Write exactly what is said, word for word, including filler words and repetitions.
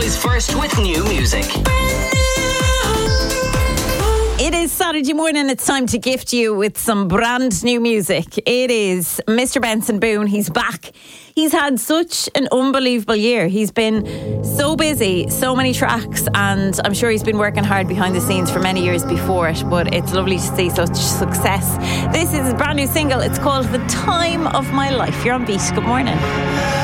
is first with new music. It is Saturday morning. It's time to gift you with some brand new music. It is Mister Benson Boone. He's back. He's had such an unbelievable year. He's been so busy, so many tracks, and I'm sure he's been working hard behind the scenes for many years before it, but it's lovely to see such success. This is a brand new single. It's called The Time of My Life. You're on Beat. Good morning.